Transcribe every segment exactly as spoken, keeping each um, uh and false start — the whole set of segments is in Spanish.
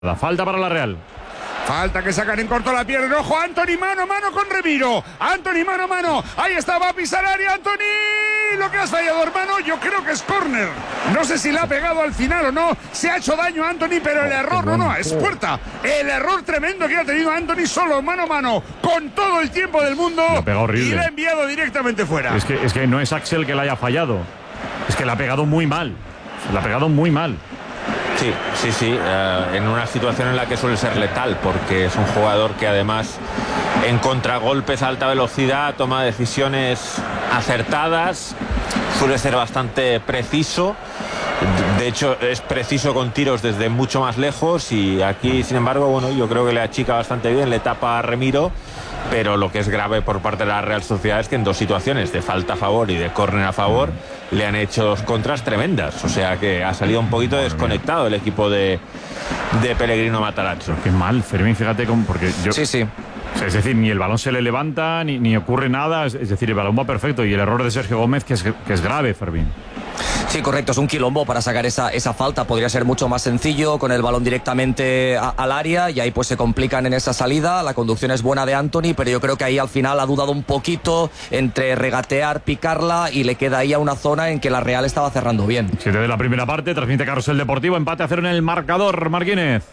La falta para la Real. Falta que sacan en corto la pierna. Ojo, Antony, mano, mano con Remiro. Antony, mano, mano. Ahí está, va a pisar área, Antony. Lo que has fallado, hermano, yo creo que es córner. No sé si le ha pegado al final o no. Se ha hecho daño a Antony, pero el error, no, no, es puerta. El error tremendo que ha tenido Antony solo, mano a mano, con todo el tiempo del mundo. Le ha pegado horrible. Y le ha enviado directamente fuera. Es que, es que no es Axel que le haya fallado. Es que le ha pegado muy mal. Le ha pegado muy mal. Sí, sí, sí, eh, en una situación en la que suele ser letal, porque es un jugador que además en contragolpes a alta velocidad toma decisiones acertadas, suele ser bastante preciso, de hecho es preciso con tiros desde mucho más lejos, y aquí sin embargo, bueno, yo creo que le achica bastante bien, le tapa a Remiro. Pero lo que es grave por parte de la Real Sociedad es que en dos situaciones de falta a favor y de córner a favor le han hecho dos contras tremendas. O sea que ha salido un poquito desconectado el equipo de, de Pellegrino Matarazzo. Qué mal, Fermín, fíjate cómo, porque yo... Sí, sí. Es decir, ni el balón se le levanta, ni, ni ocurre nada. Es decir, el balón va perfecto. Y el error de Sergio Gómez, que es, que es grave, Fermín. Sí, correcto, es un quilombo para sacar esa, esa falta. Podría ser mucho más sencillo con el balón directamente a, al área, y ahí pues se complican en esa salida. La conducción es buena de Antony, pero yo creo que ahí al final ha dudado un poquito entre regatear, picarla, y le queda ahí a una zona en que la Real estaba cerrando bien. Siete de la primera parte, transmite Carrusel Deportivo, empate a cero en el marcador, Marquínez.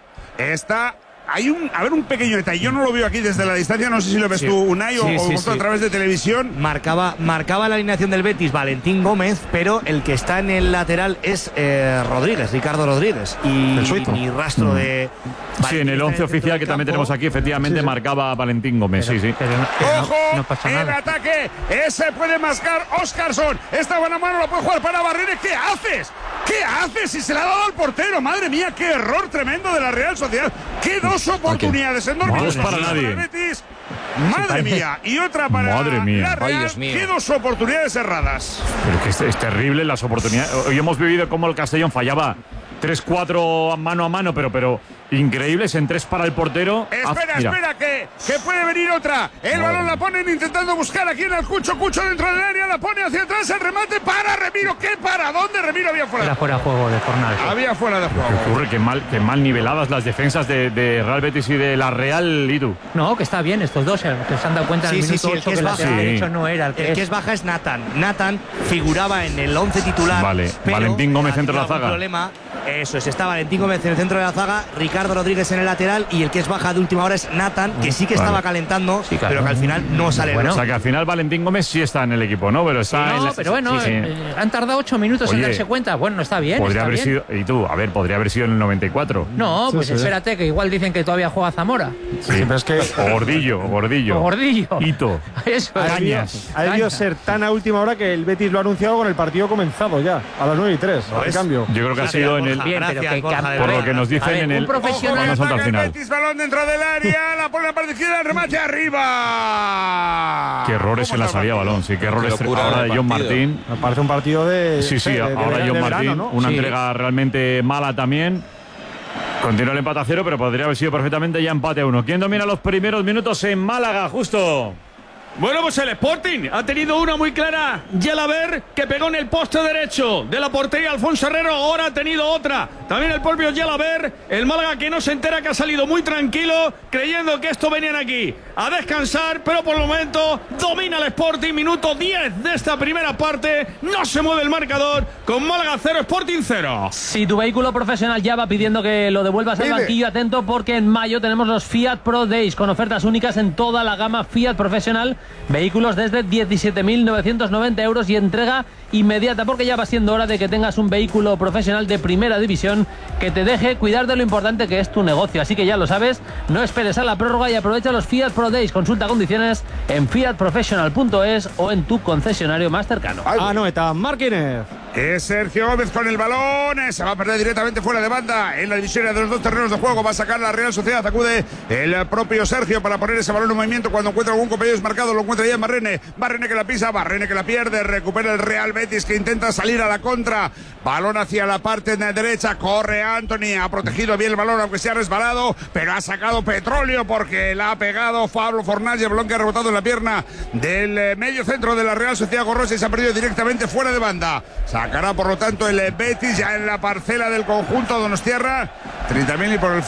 Está... Hay un, a ver, un pequeño detalle. Yo no lo veo aquí desde la distancia. No sé si lo ves sí. tú, Unai, sí, o, sí, o sí. a través de televisión. Marcaba, marcaba la alineación del Betis Valentín Gómez, pero el que está en el lateral es eh, Rodríguez, Ricardo Rodríguez. Y, y ni rastro mm. de. Sí, en el once oficial que también tenemos aquí, efectivamente sí, sí. marcaba Valentín Gómez. Pero, sí, sí. Pero no, pero ¡ojo! No, no pasa el nada. ataque. Ese puede mascar Óscarson. Esta buena mano la puede jugar para Barrera. ¿Qué haces? ¿Qué haces? Si se la ha dado al portero. Madre mía, qué error tremendo de la Real Sociedad. Qué dos oportunidades. No es para nadie. Betis. Madre mía. Y otra para Madre mía. la Real. Ay, Dios mío. Qué dos oportunidades erradas. Pero que es, es terrible las oportunidades. Hoy hemos vivido cómo el Castellón fallaba tres cuatro mano a mano, pero, pero increíbles en tres para el portero. Espera, ah, espera, que, que puede venir otra. El balón la ponen intentando buscar aquí en el Cucho. Cucho dentro del área, la pone hacia atrás, el remate para Remiro. ¿Qué para? ¿Dónde Remiro había fuera? Era fuera de juego de Fornal. Había fuera de juego. ¿Qué ocurre? Qué mal, qué mal niveladas las defensas de, de Real Betis y de la Real, Itu. No, que está bien estos dos, que se han dado cuenta en sí, el sí, minuto sí, ocho el que, que es el baja, derecho sí. no era el que, el es. que es baja es Nathan. Nathan figuraba en el once titular. Vale, pero Valentín Gómez centro de la zaga. Problema. Eso es, está Valentín Gómez en el centro de la zaga, Ricardo Rodríguez en el lateral, y el que es baja de última hora es Nathan, que sí que vale. estaba calentando, sí, claro. pero que al final no sale. Bueno, o sea que al final Valentín Gómez sí está en el equipo, ¿no? Pero está sí, en no, la... pero bueno, sí, sí. Eh, han tardado ocho minutos Oye, en darse cuenta. Bueno, está bien. Podría está haber bien. sido. Y tú, a ver, podría haber sido en el noventa y cuatro. No, sí, pues sí. espérate, que igual dicen que todavía juega Zamora. Sí, sí pero es que. O Gordillo, o Gordillo. O Gordillo. Hito. Eso. Cañas. Ha debido ser tan a última hora que el Betis lo ha anunciado con el partido comenzado ya, a las nueve y tres. No, al cambio. Yo creo que gracias, ha sido en el. Bien, pero que, Borja, por lo que nos dicen ver, en el. Un profesional. Ojo, al final. Betis, balón dentro del área, la pone la parte izquierda, el remate arriba. Qué errores en la salida de balón, sí, qué errores. Qué ahora de John Martín. Me parece un partido de. Sí, sí, de, ahora de, John de Martín, verano, ¿no? una sí. entrega realmente mala también. Continúa el empate a cero, pero podría haber sido perfectamente ya empate a uno. ¿Quién domina los primeros minutos en Málaga, justo? Bueno, pues el Sporting ha tenido una muy clara. Yelaber, que pegó en el poste derecho de la portería Alfonso Herrero. Ahora ha tenido otra. También el propio Yelaber. El Málaga que no se entera, que ha salido muy tranquilo, creyendo que esto venían aquí a descansar. Pero por el momento domina el Sporting. Minuto diez de esta primera parte. No se mueve el marcador. Con Málaga cero, Sporting cero. Si tu vehículo profesional ya va pidiendo que lo devuelvas al banquillo, atento, porque en mayo tenemos los Fiat Pro Days con ofertas únicas en toda la gama Fiat profesional. Vehículos desde diecisiete mil novecientos noventa euros y entrega inmediata, porque ya va siendo hora de que tengas un vehículo profesional de primera división que te deje cuidar de lo importante que es tu negocio. Así que ya lo sabes, no esperes a la prórroga y aprovecha los Fiat Pro Days. Consulta condiciones en fiat professional punto es o en tu concesionario más cercano. Ah, no, está Marquínez. Es Sergio Gómez con el balón, se va a perder directamente fuera de banda en la división de los dos terrenos de juego. Va a sacar la Real Sociedad, acude el propio Sergio para poner ese balón en movimiento. Cuando encuentra algún compañero desmarcado, lo encuentra ya en Barrene. Barrene que la pisa, Barrene que la pierde, recupera el Real Betis que intenta salir a la contra. Balón hacia la parte de derecha, corre Antony, ha protegido bien el balón aunque se ha resbalado, pero ha sacado petróleo porque la ha pegado Pablo Fornals, el balón que ha rebotado en la pierna del medio centro de la Real Sociedad Gorrosa y se ha perdido directamente fuera de banda. Sacará por lo tanto el Betis ya en la parcela del conjunto donostiarra. treinta mil y por el